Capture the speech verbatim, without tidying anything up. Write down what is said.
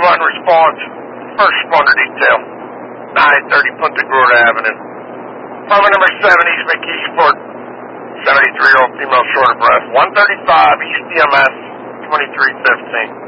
one response, first responder detail, nine thirty Punta Gorda Avenue. Apartment number seven, East McKeesport, seventy-three-year-old female short of breath, one thirty-five East E M S, twenty-three fifteen.